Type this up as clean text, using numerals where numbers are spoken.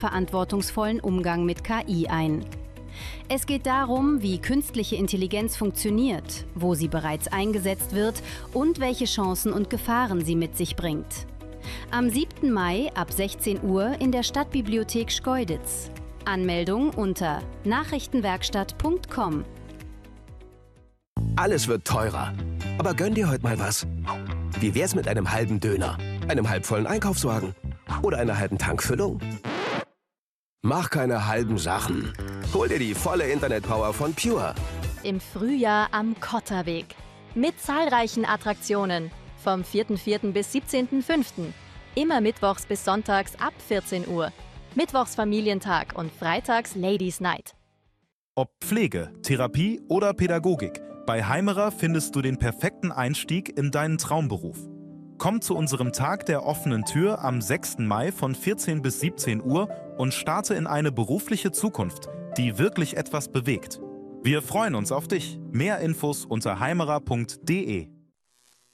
verantwortungsvollen Umgang mit KI ein. Es geht darum, wie künstliche Intelligenz funktioniert, wo sie bereits eingesetzt wird und welche Chancen und Gefahren sie mit sich bringt. Am 7. Mai ab 16 Uhr in der Stadtbibliothek Schkeuditz. Anmeldung unter nachrichtenwerkstatt.com. Alles wird teurer. Aber gönn dir heute mal was. Wie wär's mit einem halben Döner, einem halbvollen Einkaufswagen oder einer halben Tankfüllung? Mach keine halben Sachen. Hol dir die volle Internetpower von Pure. Im Frühjahr am Kotterweg. Mit zahlreichen Attraktionen. Vom 4.4. bis 17.5. Immer mittwochs bis sonntags ab 14 Uhr. Mittwochs Familientag und freitags Ladies Night. Ob Pflege, Therapie oder Pädagogik, bei Heimerer findest du den perfekten Einstieg in deinen Traumberuf. Komm zu unserem Tag der offenen Tür am 6. Mai von 14 bis 17 Uhr und starte in eine berufliche Zukunft, die wirklich etwas bewegt. Wir freuen uns auf dich. Mehr Infos unter heimerer.de.